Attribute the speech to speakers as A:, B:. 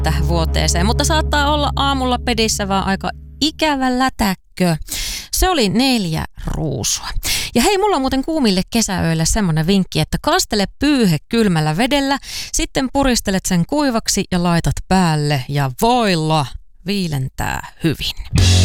A: kevättä vuoteeseen, mutta saattaa olla aamulla pedissä vaan aika ikävä lätäkkö. Se oli 4 ruusua. Ja hei, mulla on muuten kuumille kesäöille semmonen vinkki, että kastele pyyhe kylmällä vedellä, sitten puristelet sen kuivaksi ja laitat päälle ja voilla viilentää hyvin.